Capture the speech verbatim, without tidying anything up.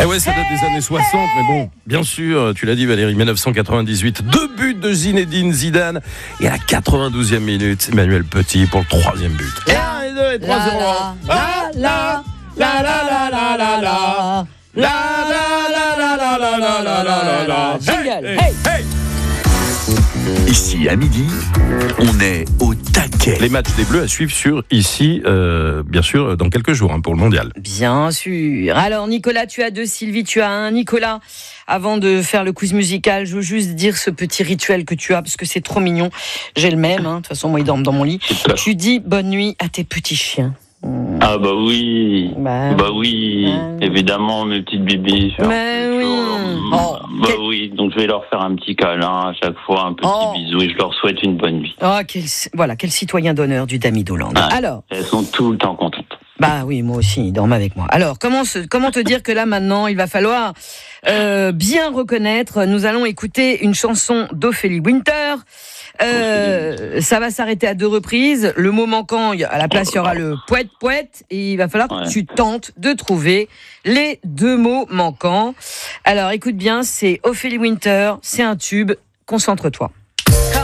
Eh ouais, ça date des années soixante, mais bon, bien sûr, tu l'as dit Valérie, dix-neuf cent quatre-vingt-dix-huit, deux buts de Zinedine Zidane, et à la quatre-vingt-douzième minute, Emmanuel Petit pour le troisième but. Et un, et deux, et trois, zéro. La la la la la la la la la la la la la la la la la. Jingle. Hey, hey. Ici à midi, on est au taquet. Les matchs des Bleus à suivre sur ici, euh, bien sûr, dans quelques jours hein, pour le mondial. Bien sûr. Alors Nicolas, tu as deux, Sylvie, tu as un. Nicolas, avant de faire le quiz musical, je veux juste dire ce petit rituel que tu as, parce que c'est trop mignon. J'ai le même, hein. De toute façon, moi, ils dorment dans mon lit. Tu dis bonne nuit à tes petits chiens. Ah bah oui, Bah, bah oui, bah, évidemment mes petites bibis. Bah oui. Oh, bah quel... oui, donc je vais leur faire un petit câlin à chaque fois, un petit oh. bisou et je leur souhaite une bonne nuit. Oh, quel, voilà, quel citoyen d'honneur du Dami d'Hollande. Ah, Alors, elles sont tout le temps contentes. bah oui, moi aussi, ils dorment avec moi. Alors, comment, se, comment te dire que là maintenant, il va falloir euh, bien reconnaître. Nous allons écouter une chanson d'Ophélie Winter. Euh, ça va s'arrêter à deux reprises. Le mot manquant, à la place, il y aura le poète poète, et il va falloir ouais. que tu tentes de trouver les deux mots manquants. Alors, écoute bien, c'est Ophélie Winter, c'est un tube. Concentre-toi.